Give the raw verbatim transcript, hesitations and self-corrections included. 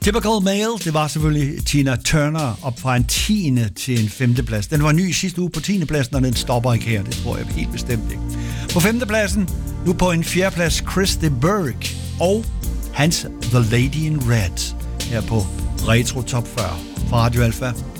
Typical Male, det var selvfølgelig Tina Turner op fra en tiende til en femteplads. Den var ny sidste uge på tiende pladsen, og den stopper ikke her. Det tror jeg helt bestemt ikke. På femtepladsen, nu på en fjerdeplads, Chris de Burgh og hans The Lady in Red her på Retro Top fyrre fra Radio Alpha.